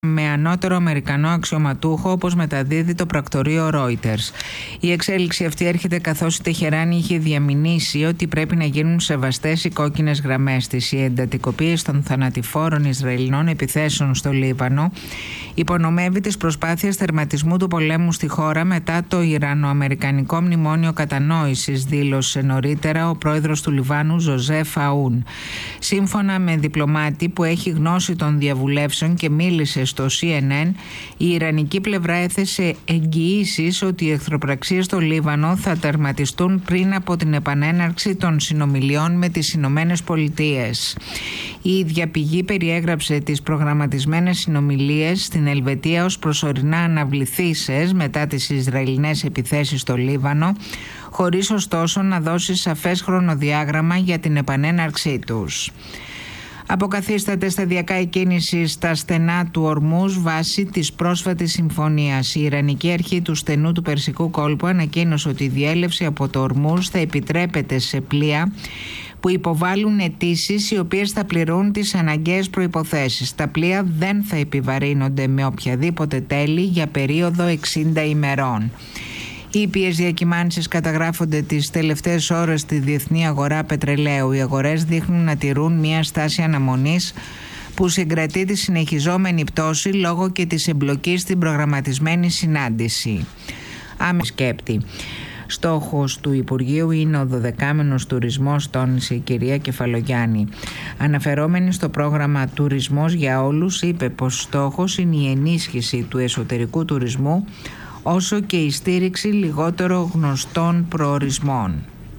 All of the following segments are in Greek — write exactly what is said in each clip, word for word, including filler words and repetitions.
με ανώτερο Αμερικανό αξιωματούχο, όπως μεταδίδει το πρακτορείο Reuters. Η εξέλιξη αυτή έρχεται καθώς η Τεχεράνη είχε διαμηνήσει ότι πρέπει να γίνουν σεβαστές οι κόκκινες γραμμές της. Η εντατικοποίηση των θανατηφόρων Ισραηλινών επιθέσεων στο Λίβανο υπονομεύει τις προσπάθειες τερματισμού του πολέμου στη χώρα μετά το Ιρανο-Αμερικανικό μνημόνιο κατανόησης, δήλωσε νωρίτερα ο πρόεδρος του Λιβάνου Ζωζέφ Αούν. Σύμφωνα με διπλωμάτη που έχει γνώση των διαβουλεύσεων και μίλησε στο σι εν εν, η Ιρανική πλευρά έθεσε εγγυήσεις ότι οι εχθροπραξίες στο Λίβανο θα τερματιστούν πριν από την επανέναρξη των συνομιλιών με τις Ηνωμένες Πολιτείες. Η ίδια πηγή περιέγραψε τις προγραμματισμένες συνομιλίες στην Ελβετία ως προσωρινά αναβληθήσεις μετά τις Ισραηλινές επιθέσεις στο Λίβανο, χωρίς ωστόσο να δώσει σαφές χρονοδιάγραμμα για την επανέναρξή τους. Αποκαθίσταται σταδιακά η κίνηση στα στενά του Ορμούζ βάσει της πρόσφατης συμφωνίας. Η Ιρανική Αρχή του Στενού του Περσικού Κόλπου ανακοίνωσε ότι η διέλευση από το Ορμούζ θα επιτρέπεται σε πλοία που υποβάλλουν αιτήσεις οι οποίες θα πληρούν τις αναγκαίες προϋποθέσεις. Τα πλοία δεν θα επιβαρύνονται με οποιαδήποτε τέλη για περίοδο εξήντα ημερών. Οι ήπιες διακυμάνσεις καταγράφονται τις τελευταίες ώρες στη διεθνή αγορά πετρελαίου. Οι αγορές δείχνουν να τηρούν μια στάση αναμονής που συγκρατεί τη συνεχιζόμενη πτώση λόγω και της εμπλοκής στην προγραμματισμένη συνάντηση. Άμεση σκέπτη. Στόχος του Υπουργείου είναι ο δωδεκάμηνος τουρισμός, τόνισε η κυρία Κεφαλογιάννη. Αναφερόμενη στο πρόγραμμα «Τουρισμός για όλους», είπε πως στόχος είναι η ενίσχυση του εσωτερικού τουρισμού όσο και η στήριξη λιγότερο γνωστών προορισμών.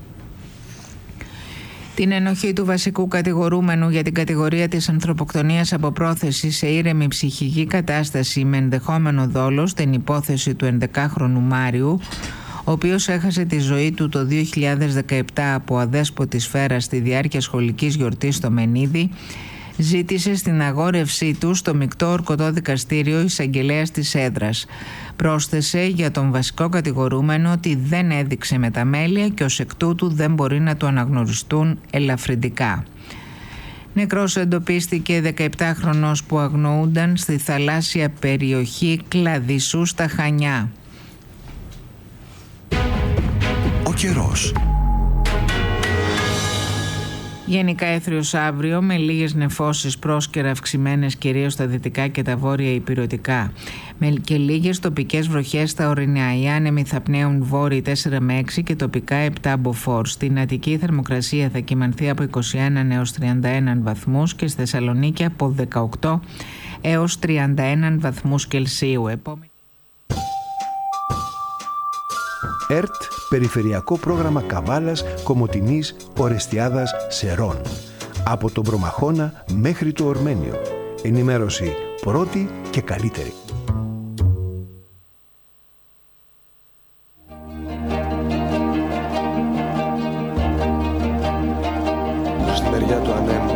Την ενοχή του βασικού κατηγορούμενου για την κατηγορία της ανθρωποκτονίας από πρόθεση σε ήρεμη ψυχική κατάσταση με ενδεχόμενο δόλο στην υπόθεση του ενδεκάχρονου Μάριου, ο οποίος έχασε τη ζωή του το δύο χιλιάδες δεκαεπτά από αδέσποτη σφαίρα στη διάρκεια σχολικής γιορτής στο Μενίδη, ζήτησε στην αγόρευσή του στο μεικτό ορκωτό δικαστήριο εισαγγελέας της έδρας. Πρόσθεσε για τον βασικό κατηγορούμενο ότι δεν έδειξε μεταμέλεια και ως εκ τούτου δεν μπορεί να του αναγνωριστούν ελαφρυντικά. Νεκρός εντοπίστηκε δεκαεπτάχρονος που αγνοούνταν στη θαλάσσια περιοχή Κλαδισσού στα Χανιά. Ο καιρός. Γενικά έθριος αύριο με λίγες νεφώσεις πρόσκαιρα αυξημένες κυρίως στα δυτικά και τα βόρεια ηπειρωτικά και λίγες τοπικές βροχές στα ορεινά. Οι άνεμοι θα πνέουν βόρειοι τέσσερα με έξι και τοπικά επτά μποφόρ. Στην Αττική η θερμοκρασία θα κυμανθεί από είκοσι ένα έως τριάντα ένα βαθμούς και στη Θεσσαλονίκη από δεκαοκτώ έως τριάντα ένα βαθμούς Κελσίου. Επόμενη... ΕΡΤ, Περιφερειακό Πρόγραμμα Καβάλας, Κομοτηνής, Ορεστιάδας, Σερών. Από τον Προμαχώνα μέχρι το Ορμένιο. Ενημέρωση πρώτη και καλύτερη.